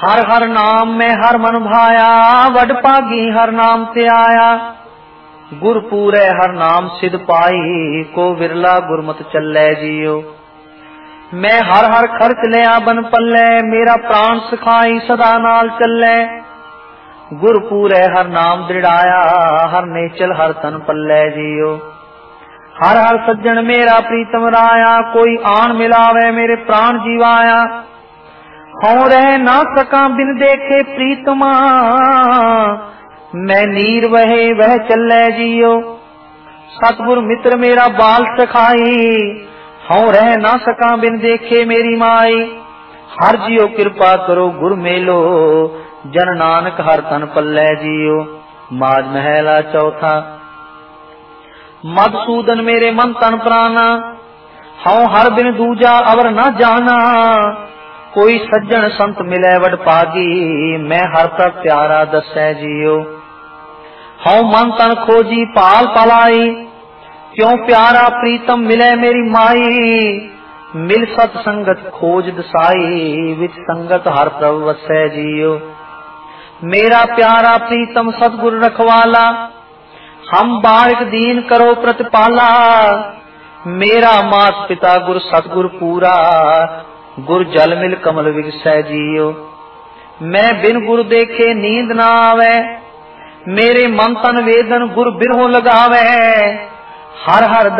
हर हर नाम में हर मन भाया, वड पागी हर नाम ते आया। गुर पूरे हर नाम सिद्ध पाई, को विरला गुरमत चलै जियो। मैं हर हर खर्च लिया बन पल्ले, मेरा प्राण सिखाई सदा नाल चलै। गुर पूरे हर नाम दृढ़ाया, हर नेचल हर तन पल्ले जियो। हर हर सज्जन मेरा प्रीतम राया, कोई आन मिलावे मेरे प्राण जीवाया। हूं रह ना सका बिन देखे प्रीतमा, मैं नीर वहे वह चलै जियो। सतगुर मित्र मेरा बाल सखाई, हूं रह ना सका बिन देखे मेरी माई। हर जियो कृपा करो गुर मेलो, जन नानक हर तन पल्लै जियो। माज महला चौथा। मधुसूदन मेरे मन तन प्राणा, हूं हर बिन दूजा अवर न जाना। कोई सज्जन संत मिले वड पागी, मैं हर तक प्यारा दसै जियो। हूं मन तन खोजी पाल पलाई, क्यों प्यारा प्रीतम मिले मेरी माई। मिल सत संगत खोज दसाई, विच संगत हर प्रभ वसै जियो। मेरा प्यारा प्रीतम सतगुर रखवाला, हम बारिक दीन करो प्रतिपाला। मेरा मात पिता गुर सतगुर पूरा, गुर जल मिल कमल विगसै जियो। मैं बिन गुर देखे नींद ना आवे, मेरे मन तन वेदन गुर बिरहो लगावे। हर हर